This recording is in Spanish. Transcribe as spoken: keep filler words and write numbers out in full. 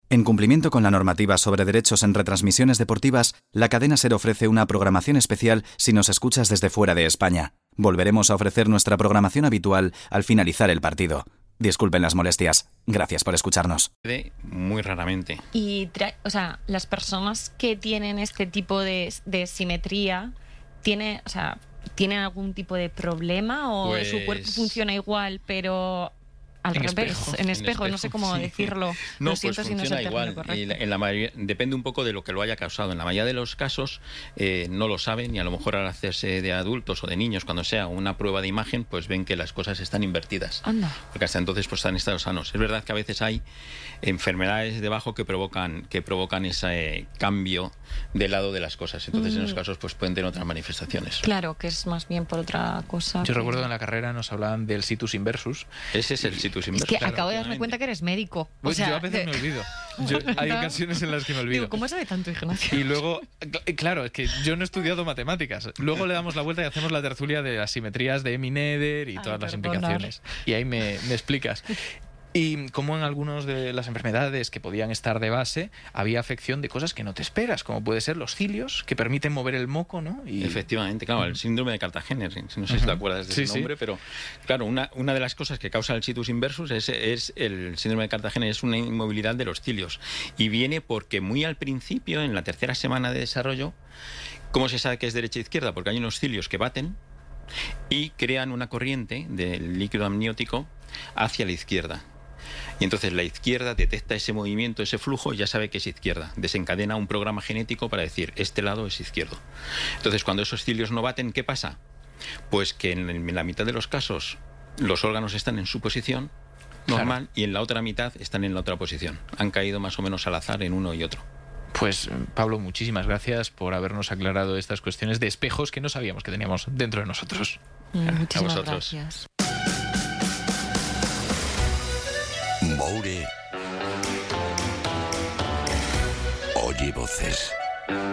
En cumplimiento con la normativa sobre derechos en retransmisiones deportivas, la cadena SER ofrece una programación especial si nos escuchas desde fuera de España. Volveremos a ofrecer nuestra programación habitual al finalizar el partido. Disculpen las molestias. Gracias por escucharnos. Muy raramente. Y, tra- o sea, las personas que tienen este tipo de, de simetría, ¿tiene, o sea, ¿tienen algún tipo de problema o Pues... su cuerpo funciona igual, pero al En revés? espejo. En espejo, En no sé espejo, cómo sí. decirlo. No, Lo siento pues si no es el funciona término igual. correcto. Y la- en la mayoría, depende un poco de lo que lo haya causado. En la mayoría de los casos eh, no lo saben y a lo mejor al hacerse de adultos o de niños, cuando sea una prueba de imagen, pues ven que las cosas están invertidas. Anda. Porque hasta entonces pues están en estados sanos. Es verdad que a veces hay enfermedades debajo que provocan que provocan ese cambio del lado de las cosas. Entonces en Mm. esos casos pues pueden tener otras manifestaciones. Claro, que es más bien por otra cosa. Yo que- recuerdo que en la carrera nos hablaban del situs inversus. Ese es el situs Es inversus. que claro, acabo de darme efectivamente. cuenta que eres médico. O Pues sea, yo a veces de- me olvido. Yo- hay ocasiones en las que me olvido. Digo, ¿cómo sabe tanto, Ignacio? Y luego, cl- claro, es que yo no he estudiado matemáticas. Luego le damos la vuelta y hacemos la tertulia de las simetrías de Emi-Nether y Ay, todas las perdonad. implicaciones. Y ahí me, me explicas. Y como en algunas de las enfermedades que podían estar de base, había afección de cosas que no te esperas, como puede ser los cilios, que permiten mover el moco, ¿no? Y... Efectivamente, claro, el síndrome de Cartagena, no sé si te acuerdas de Sí, ese sí. nombre, pero claro, una, una de las cosas que causa el situs inversus es, es el síndrome de Cartagena, es una inmovilidad de los cilios. Y viene porque muy al principio, en la tercera semana de desarrollo, ¿cómo se sabe que es derecha e izquierda? Porque hay unos cilios que baten y crean una corriente del líquido amniótico hacia la izquierda. Y entonces la izquierda detecta ese movimiento, ese flujo, y ya sabe que es izquierda. Desencadena un programa genético para decir, este lado es izquierdo. Entonces, cuando esos cilios no baten, ¿qué pasa? Pues que en, en la mitad de los casos los órganos están en su posición normal, claro, y en la otra mitad están en la otra posición. Han caído más o menos al azar en uno y otro. Pues, Pablo, muchísimas gracias por habernos aclarado estas cuestiones de espejos que no sabíamos que teníamos dentro de nosotros. Mm, Muchísimas vosotros. gracias. Moure oye voces.